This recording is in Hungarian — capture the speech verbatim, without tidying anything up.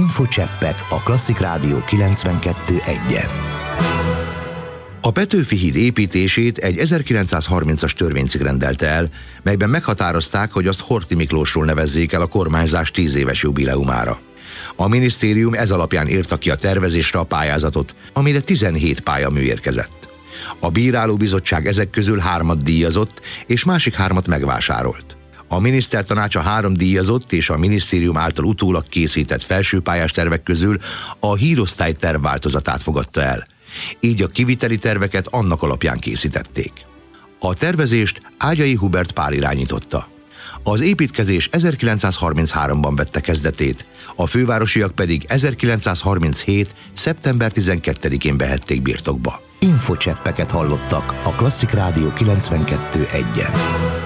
Infocseppek a Klasszik Rádió kilencvenkettő egyen. A Petőfi híd építését egy ezerkilencszázharmincas törvénycikk rendelte el, melyben meghatározták, hogy azt Horthy Miklósról nevezzék el a kormányzás tíz éves jubileumára. A minisztérium ez alapján írta ki a tervezésre a pályázatot, amire tizenhét pályamű érkezett. A bírálóbizottság ezek közül hármat díjazott, és másik hármat megvásárolt. A minisztertanács a három díjazott és a minisztérium által utólag készített felsőpályás tervek közül a hírosztályterv változatát fogadta el. Így a kiviteli terveket annak alapján készítették. A tervezést Ágyai Hubert Pál irányította. Az építkezés ezerkilencszázharmincháromban vette kezdetét, a fővárosiak pedig ezerkilencszázharminchét. szeptember tizenkettedikén vehették birtokba. Infocseppeket hallottak a Klasszik Rádió kilencvenkettő egyen.